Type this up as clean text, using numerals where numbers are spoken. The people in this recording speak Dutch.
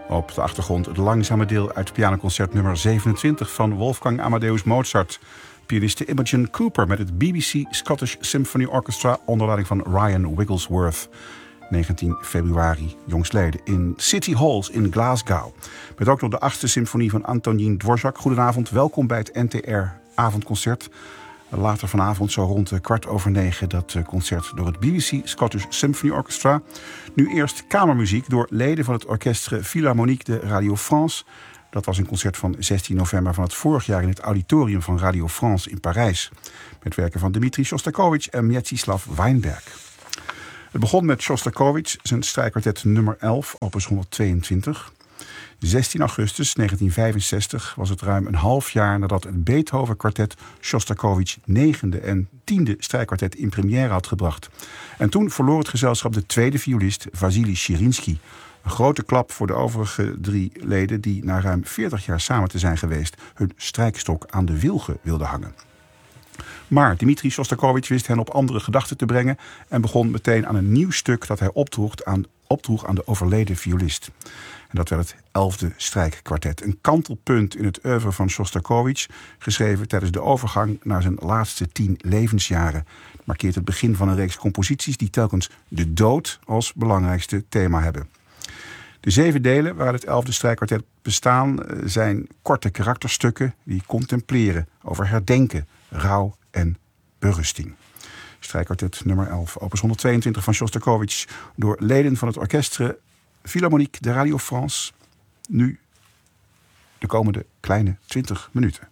Op de achtergrond het langzame deel uit pianoconcert nummer 27 van Wolfgang Amadeus Mozart. Pianiste Imogen Cooper met het BBC Scottish Symphony Orchestra onder leiding van Ryan Wigglesworth. 19 februari, jongstleden, in City Halls in Glasgow. Met ook nog de 8e symfonie van Antonín Dvořák. Goedenavond, welkom bij het NTR-avondconcert. Later vanavond, zo rond 9:15, dat concert door het BBC Scottish Symphony Orchestra. Nu eerst kamermuziek door leden van het Orchestre Philharmonique de Radio France. Dat was een concert van 16 november van het vorig jaar in het auditorium van Radio France in Parijs. Met werken van Dmitri Shostakovich en Mstislav Weinberg. Het begon met Shostakovich, zijn strijkkwartet nummer 11, opus 122. 16 augustus 1965 was het ruim een half jaar nadat het Beethoven-kwartet Shostakovich 9e en 10e strijkkwartet in première had gebracht. En toen verloor het gezelschap de tweede violist Vassili Chirinsky. Een grote klap voor de overige 3 leden die na ruim 40 jaar samen te zijn geweest hun strijkstok aan de wilgen wilden hangen. Maar Dmitri Shostakovich wist hen op andere gedachten te brengen en begon meteen aan een nieuw stuk dat hij opdroeg aan de overleden violist. En dat werd het 11e strijkkwartet. Een kantelpunt in het oeuvre van Shostakovich, geschreven tijdens de overgang naar zijn laatste 10 levensjaren. Het markeert het begin van een reeks composities die telkens de dood als belangrijkste thema hebben. De 7 delen waaruit het 11e strijkkwartet bestaan zijn korte karakterstukken die contempleren over herdenken, rouw en berusting. Strijkkwartet nummer 11, opus 122 van Shostakovich, door leden van het Orchestre Philharmonique de Radio France. Nu de komende kleine 20 minuten.